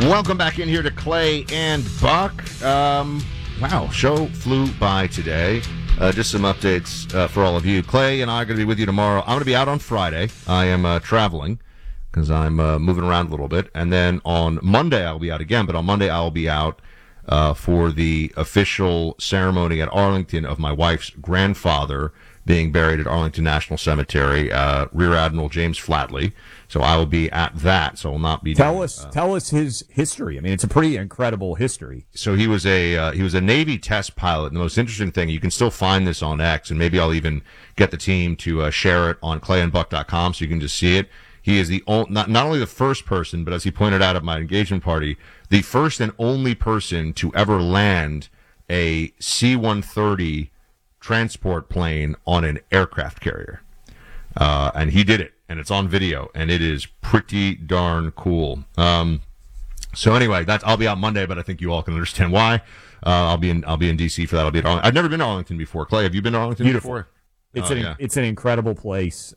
Welcome back in here to Clay and Buck. Wow, show flew by today. Just some updates for all of you. Clay and I are going to be with you tomorrow. I'm going to be out on Friday. I am traveling because I'm moving around a little bit. And then on Monday I'll be out again. But on Monday I'll be out for the official ceremony at Arlington of my wife's grandfather being buried at Arlington National Cemetery, Rear Admiral James Flatley. So I will be at that. So I will not be. Tell us his history. I mean, it's a pretty incredible history. So he was a Navy test pilot. And the most interesting thing, you can still find this on X, and maybe I'll even get the team to share it on clayandbuck.com so you can just see it. He is not only the first person, but as he pointed out at my engagement party, the first and only person to ever land a C-130 transport plane on an aircraft carrier. And he did it, and it's on video, and it is pretty darn cool. So anyway, I'll be out Monday, but I think you all can understand why. I'll be in DC for that. I'll be at Arlington. I've never been to Arlington before. Clay, have you been to Arlington before? It's an incredible place,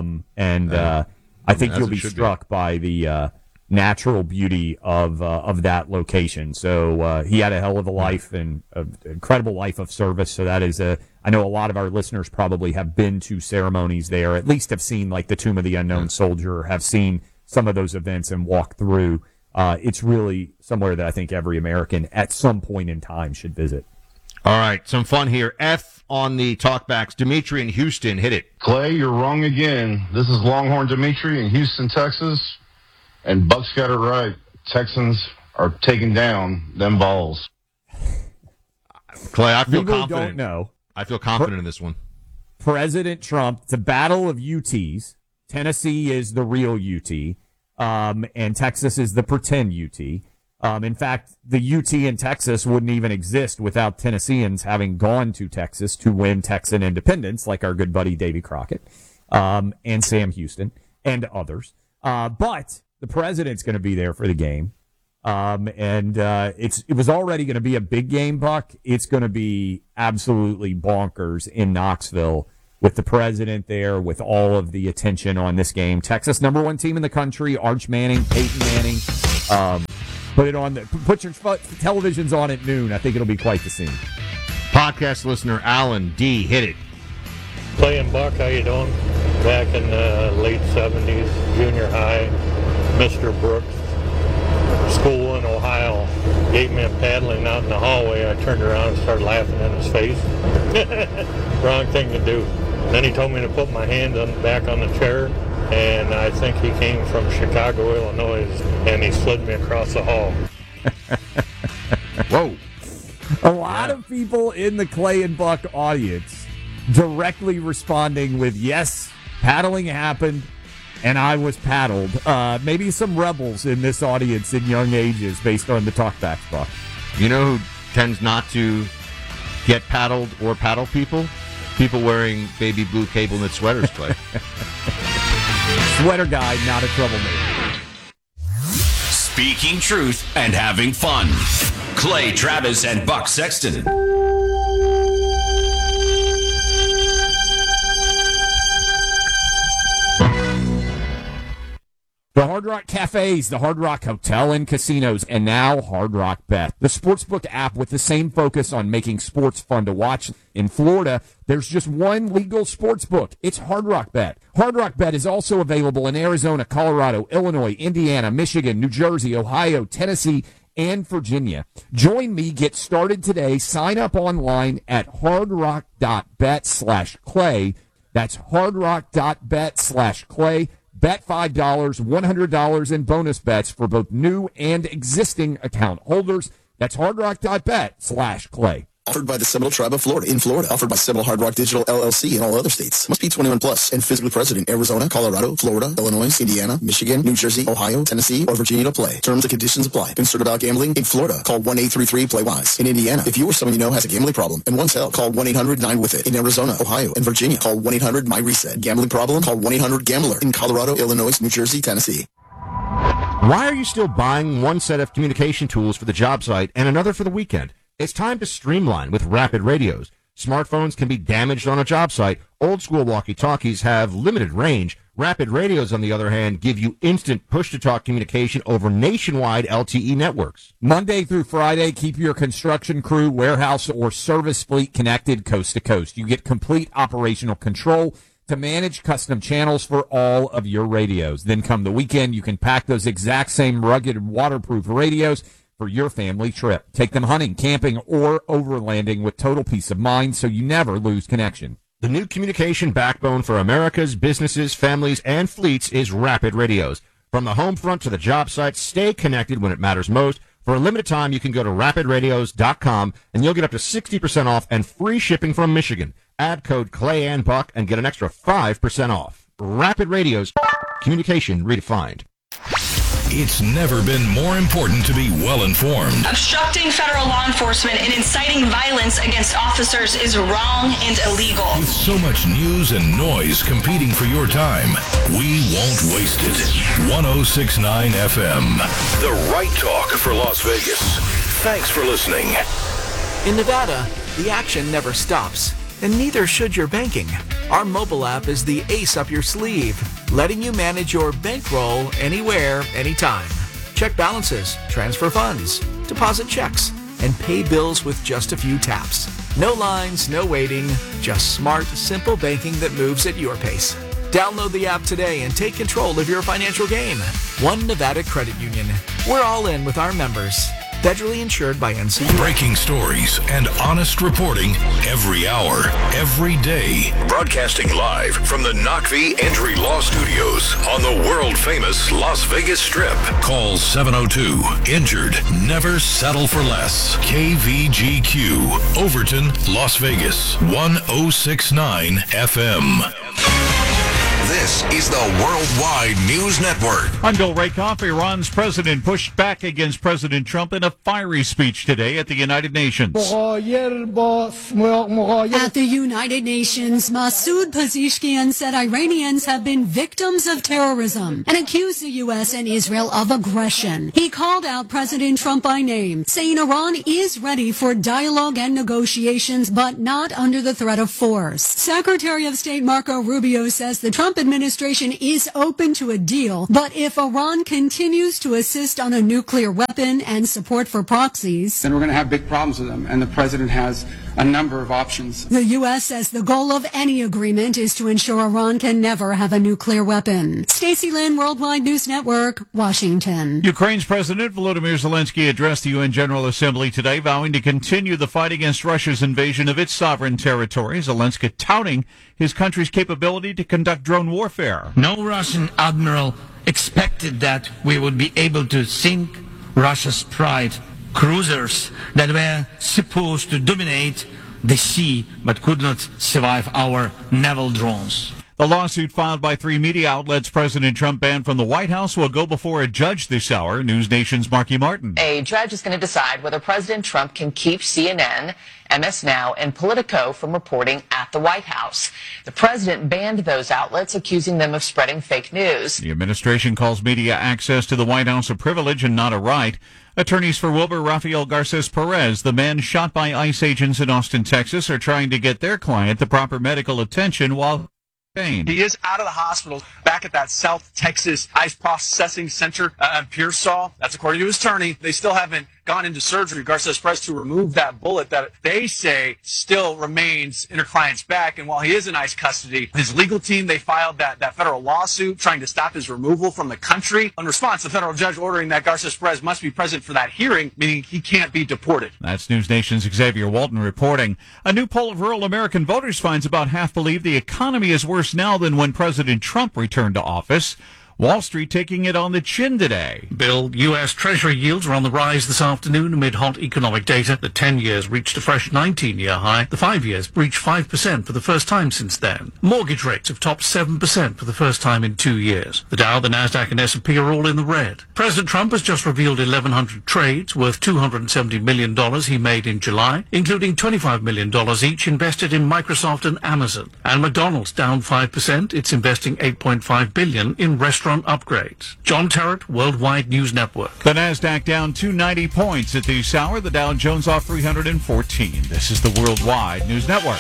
I think you'll be struck by the natural beauty of that location. So he had a hell of a life and an incredible life of service. So that is I know a lot of our listeners probably have been to ceremonies there, at least have seen like the Tomb of the Unknown Soldier, have seen some of those events and walked through. It's really somewhere that I think every American at some point in time should visit. All right, some fun here. F on the talkbacks. Dimitri in Houston, hit it. Clay, you're wrong again. This is Longhorn Dimitri in Houston, Texas. And Buck's got it right. Texans are taking down them balls. Clay, I feel People confident. don't know. I feel confident in this one. President Trump, it's a battle of UTs. Tennessee is the real UT, and Texas is the pretend UT. In fact, the UT in Texas wouldn't even exist without Tennesseans having gone to Texas to win Texan independence, like our good buddy Davy Crockett, and Sam Houston, and others. But the president's going to be there for the game. It was already going to be a big game, Buck. It's going to be absolutely bonkers in Knoxville with the president there, with all of the attention on this game. Texas, #1 team in the country, Arch Manning, Peyton Manning. Put your televisions on at noon. I think it'll be quite the scene. Podcast listener Alan D, hit it. Clay and Buck, how you doing? Back in the late 70s, junior high, Mr. Brooks, school in Ohio, gave me a paddling out in the hallway. I turned around and started laughing in his face. Wrong thing to do. Then he told me to put my hand back on the chair, and I think he came from Chicago, Illinois, and he slid me across the hall. Whoa. A lot of people in the Clay and Buck audience directly responding with, yes, paddling happened, and I was paddled. Maybe some rebels in this audience in young ages based on the talkbacks, Buck. You know who tends not to get paddled or paddle people? People wearing baby blue cable knit sweaters, Clay. Sweater guy, not a troublemaker. Speaking truth and having fun. Clay Travis and Buck Sexton. The Hard Rock Cafes, the Hard Rock Hotel and Casinos, and now Hard Rock Bet, the sportsbook app with the same focus on making sports fun to watch. In Florida, there's just one legal sportsbook. It's Hard Rock Bet. Hard Rock Bet is also available in Arizona, Colorado, Illinois, Indiana, Michigan, New Jersey, Ohio, Tennessee, and Virginia. Join me. Get started today. Sign up online at hardrock.bet/Clay. That's hardrock.bet/Clay. Bet $5, $100 in bonus bets for both new and existing account holders. That's hardrock.bet/Clay. Offered by the Seminole Tribe of Florida. In Florida, offered by Seminole Hard Rock Digital LLC and all other states. Must be 21 plus and physically present in Arizona, Colorado, Florida, Illinois, Indiana, Michigan, New Jersey, Ohio, Tennessee, or Virginia to play. Terms and conditions apply. Concerned about gambling? In Florida, call 1-833-PLAY-WISE. In Indiana, if you or someone you know has a gambling problem and wants help, call 1-800-9-WITH-IT. In Arizona, Ohio, and Virginia, call 1-800-MY-RESET. Gambling problem? Call 1-800-GAMBLER. In Colorado, Illinois, New Jersey, Tennessee. Why are you still buying one set of communication tools for the job site and another for the weekend? It's time to streamline with Rapid Radios. Smartphones can be damaged on a job site. Old school walkie-talkies have limited range. Rapid radios, on the other hand, give you instant push-to-talk communication over nationwide LTE networks. Monday through Friday, keep your construction crew, warehouse, or service fleet connected coast to coast. You get complete operational control to manage custom channels for all of your radios. Then come the weekend, you can pack those exact same rugged waterproof radios for your family trip. Take them hunting, camping, or overlanding with total peace of mind so you never lose connection. The new communication backbone for America's businesses, families, and fleets is Rapid Radios. From the home front to the job site, stay connected when it matters most. For a limited time, you can go to rapidradios.com and you'll get up to 60% off and free shipping from Michigan. Add code ClayAndBuck and get an extra 5% off. Rapid Radios, communication redefined. It's never been more important to be well-informed. Obstructing federal law enforcement and inciting violence against officers is wrong and illegal. With so much news and noise competing for your time, we won't waste it. 106.9 FM, the right talk for Las Vegas. Thanks for listening. In Nevada, the action never stops, and neither should your banking. Our mobile app is the ace up your sleeve, letting you manage your bankroll anywhere, anytime. Check balances, transfer funds, deposit checks, and pay bills with just a few taps. No lines, no waiting, just smart, simple banking that moves at your pace. Download the app today and take control of your financial game. One Nevada Credit Union. We're all in with our members. Federally insured by NCUA. Breaking stories and honest reporting every hour, every day. Broadcasting live from the Knockvee Entry Law Studios on the world-famous Las Vegas Strip. Call 702-INJURED. Never settle for less. KVGQ, Overton, Las Vegas, 106.9 FM. This is the Worldwide News Network. I'm Bill Rakoff. Iran's president pushed back against President Trump in a fiery speech today at the United Nations. At the United Nations, Masoud Pezeshkian said Iranians have been victims of terrorism and accused the U.S. and Israel of aggression. He called out President Trump by name, saying Iran is ready for dialogue and negotiations, but not under the threat of force. Secretary of State Marco Rubio says the Trump administration is open to a deal, but if Iran continues to assist on a nuclear weapon and support for proxies, then we're going to have big problems with them, and the president has a number of options. The U.S. says the goal of any agreement is to ensure Iran can never have a nuclear weapon. Stacey Lynn, Worldwide News Network, Washington. Ukraine's President Volodymyr Zelensky addressed the UN General Assembly today, vowing to continue the fight against Russia's invasion of its sovereign territory. Zelensky touting his country's capability to conduct drone warfare. No Russian admiral expected that we would be able to sink Russia's Pride cruisers that were supposed to dominate the sea but could not survive our naval drones. The lawsuit filed by 3 media outlets President Trump banned from the White House will go before a judge this hour. News Nation's Marky Martin. A judge is going to decide whether President Trump can keep CNN, MS Now, and Politico from reporting at the White House. The president banned those outlets, accusing them of spreading fake news. The administration calls media access to the White House a privilege and not a right. Attorneys for Wilbur Rafael Garces Perez, the man shot by ICE agents in Austin, Texas, are trying to get their client the proper medical attention while he is out of the hospital back at that South Texas ICE processing center in Pearsall. That's according to his attorney. They still haven't gone into surgery, Garces Perez, to remove that bullet that they say still remains in her client's back. And while he is in ICE custody, his legal team, they filed that federal lawsuit trying to stop his removal from the country. In response, the federal judge ordering that Garces Perez must be present for that hearing, meaning he can't be deported. That's News Nation's Xavier Walton reporting. A new poll of rural American voters finds about half believe the economy is worse now than when President Trump returned to office. Wall Street taking it on the chin today. Bill, U.S. Treasury yields are on the rise this afternoon amid hot economic data. The 10 years reached a fresh 19-year high. The 5 years breached 5% for the first time since then. Mortgage rates have topped 7% for the first time in 2 years. The Dow, the Nasdaq, and S&P are all in the red. President Trump has just revealed 1,100 trades worth $270 million he made in July, including $25 million each invested in Microsoft and Amazon. And McDonald's down 5%. It's investing $8.5 billion in restaurants restaurant upgrades. John Terrett, Worldwide News Network. The NASDAQ down 290 points at this hour. The Dow Jones off 314. This is the Worldwide News Network.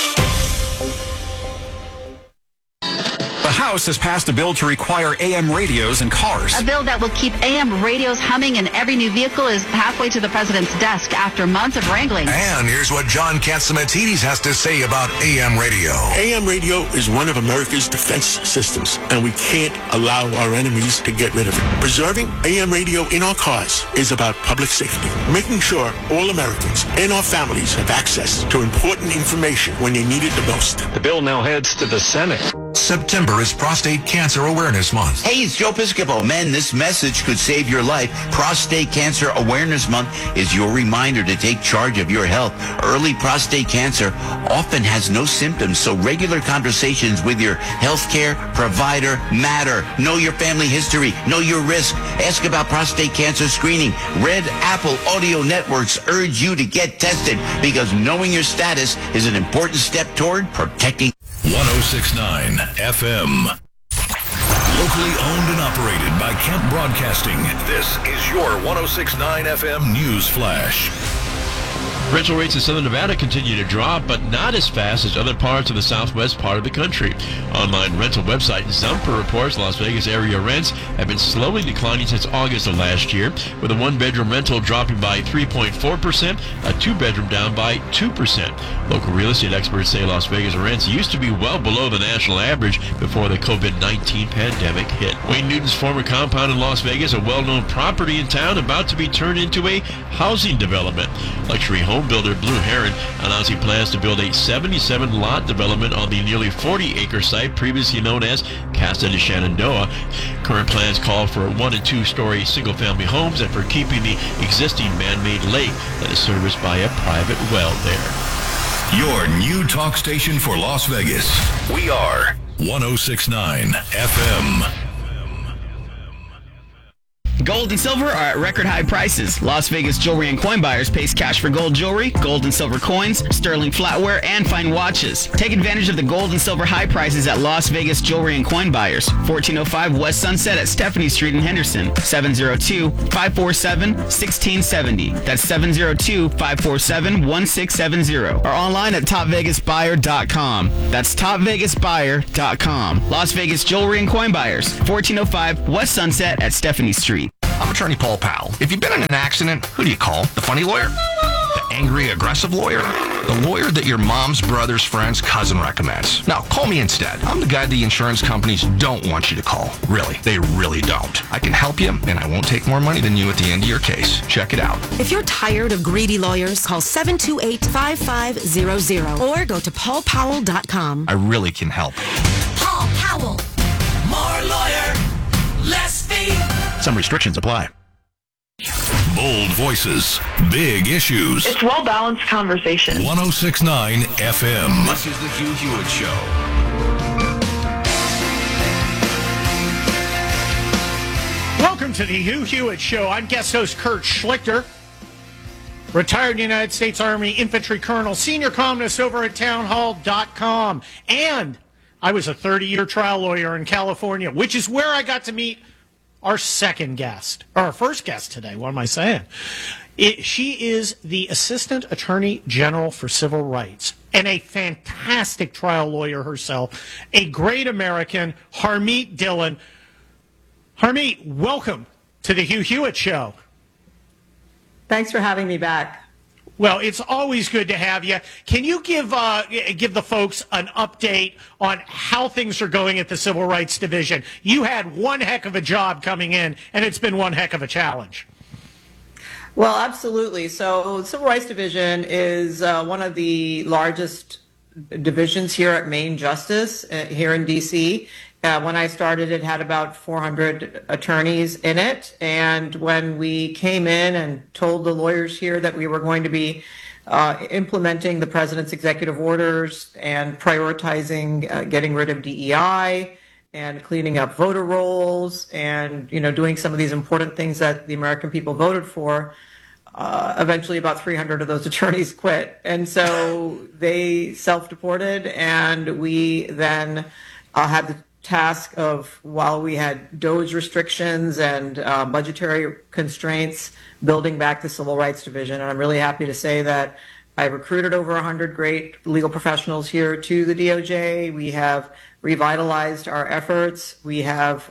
The House has passed a bill to require AM radios in cars. A bill that will keep AM radios humming in every new vehicle is halfway to the president's desk after months of wrangling. And here's what John Catsimatidis has to say about AM radio. AM radio is one of America's defense systems, and we can't allow our enemies to get rid of it. Preserving AM radio in our cars is about public safety, making sure all Americans and our families have access to important information when they need it the most. The bill now heads to the Senate. September is Prostate Cancer Awareness Month. Hey, it's Joe Piscopo. Men, this message could save your life. Prostate Cancer Awareness Month is your reminder to take charge of your health. Early prostate cancer often has no symptoms, so regular conversations with your healthcare provider matter. Know your family history. Know your risk. Ask about prostate cancer screening. Red Apple Audio Networks urge you to get tested because knowing your status is an important step toward protecting 106.9 FM. Locally owned and operated by Kent Broadcasting. This is your 106.9 FM News Flash. Rental rates in Southern Nevada continue to drop, but not as fast as other parts of the southwest part of the country. Online rental website Zumper reports Las Vegas area rents have been slowly declining since August of last year, with a one-bedroom rental dropping by 3.4%, a two-bedroom down by 2%. Local real estate experts say Las Vegas rents used to be well below the national average before the COVID-19 pandemic hit. Wayne Newton's former compound in Las Vegas, a well-known property in town, about to be turned into a housing development. Luxury home builder Blue Heron announced he plans to build a 77-lot development on the nearly 40-acre site previously known as Casa de Shenandoah. Current plans call for 1- and 2-story single-family homes and for keeping the existing man-made lake that is serviced by a private well there. Your new talk station for Las Vegas. We are 106.9 FM. Gold and silver are at record high prices. Las Vegas Jewelry and Coin Buyers pays cash for gold jewelry, gold and silver coins, sterling flatware, and fine watches. Take advantage of the gold and silver high prices at Las Vegas Jewelry and Coin Buyers. 1405 West Sunset at Stephanie Street in Henderson. 702-547-1670. That's 702-547-1670. Or online at topvegasbuyer.com. That's topvegasbuyer.com. Las Vegas Jewelry and Coin Buyers. 1405 West Sunset at Stephanie Street. I'm attorney Paul Powell. If you've been in an accident, who do you call? The funny lawyer? The angry, aggressive lawyer? The lawyer that your mom's brother's friend's cousin recommends. No, call me instead. I'm the guy the insurance companies don't want you to call. Really, they really don't. I can help you, and I won't take more money than you at the end of your case. Check it out. If you're tired of greedy lawyers, call 728-5500 or go to paulpowell.com. I really can help. Paul Powell. More lawyer, less fee. Some restrictions apply. Bold voices, big issues. It's well-balanced conversation. 106.9 FM. This is the Hugh Hewitt Show. Welcome to the Hugh Hewitt Show. I'm guest host Kurt Schlichter, retired United States Army infantry colonel, senior columnist over at townhall.com. And I was a 30-year trial lawyer in California, which is where I got to meet our second guest, or our first guest today. What am I saying? She is the Assistant Attorney General for Civil Rights and a fantastic trial lawyer herself, a great American, Harmeet Dillon. Harmeet, welcome to the Hugh Hewitt Show. Thanks for having me back. Well, it's always good to have you. Can you give the folks an update on how things are going at the Civil Rights Division? You had one heck of a job coming in, and it's been one heck of a challenge. Well, absolutely. So the Civil Rights Division is one of the largest divisions here at Main Justice here in D.C. When I started, it had about 400 attorneys in it. And when we came in and told the lawyers here that we were going to be implementing the president's executive orders and prioritizing getting rid of DEI and cleaning up voter rolls and, doing some of these important things that the American people voted for, eventually about 300 of those attorneys quit. And so they self-deported, and we then had task of, while we had DOGE restrictions and budgetary constraints, building back the Civil Rights Division. And I'm really happy to say that I recruited over 100 great legal professionals here to the DOJ. We have revitalized our efforts. We have,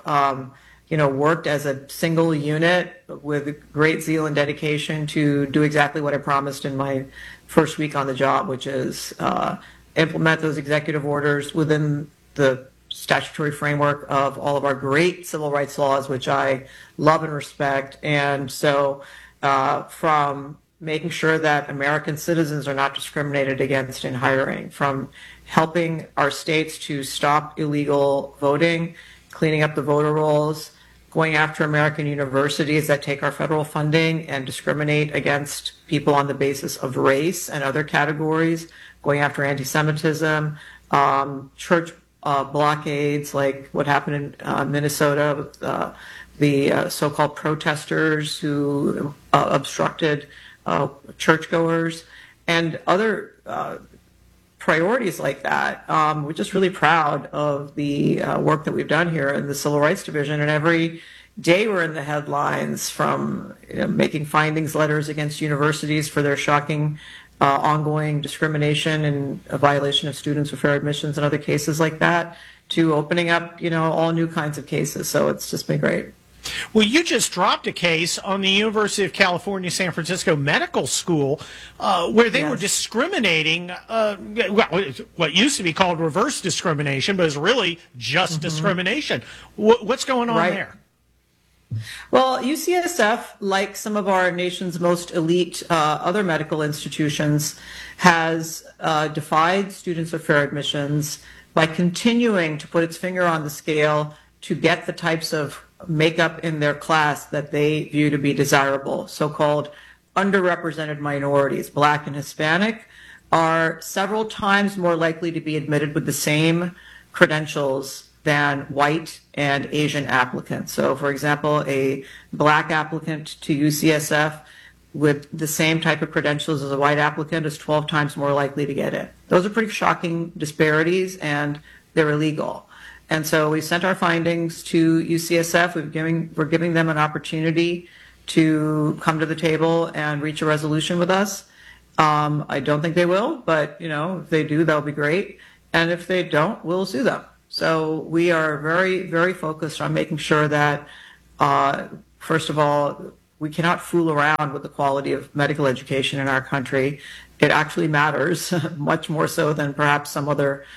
worked as a single unit with great zeal and dedication to do exactly what I promised in my first week on the job, which is implement those executive orders within the statutory framework of all of our great civil rights laws, which I love and respect. And so from making sure that American citizens are not discriminated against in hiring, from helping our states to stop illegal voting, cleaning up the voter rolls, going after American universities that take our federal funding and discriminate against people on the basis of race and other categories, going after anti-Semitism, church blockades like what happened in Minnesota with the so-called protesters who obstructed churchgoers, and other priorities like that. We're just really proud of the work that we've done here in the Civil Rights Division, and every day we're in the headlines from making findings letters against universities for their shocking ongoing discrimination and a violation of students with fair admissions and other cases like that, to opening up, all new kinds of cases. So it's just been great. Well, you just dropped a case on the University of California, San Francisco Medical School where they were discriminating, what used to be called reverse discrimination, but is really just discrimination. What's going on there? Well, UCSF, like some of our nation's most elite other medical institutions, has defied students of fair admissions by continuing to put its finger on the scale to get the types of makeup in their class that they view to be desirable. So-called underrepresented minorities, Black and Hispanic, are several times more likely to be admitted with the same credentials than white and Asian applicants. So, for example, a Black applicant to UCSF with the same type of credentials as a white applicant is 12 times more likely to get in. Those are pretty shocking disparities, and they're illegal. And so we sent our findings to UCSF. We're giving them an opportunity to come to the table and reach a resolution with us. I don't think they will, but if they do, that'll be great. And if they don't, we'll sue them. So we are very, very focused on making sure that, first of all, we cannot fool around with the quality of medical education in our country. It actually matters, much more so than perhaps some other,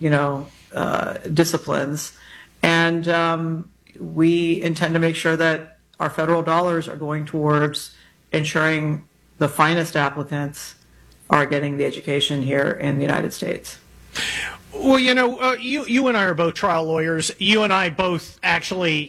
disciplines. And we intend to make sure that our federal dollars are going towards ensuring the finest applicants are getting the education here in the United States. Well, you and I are both trial lawyers. You and I both actually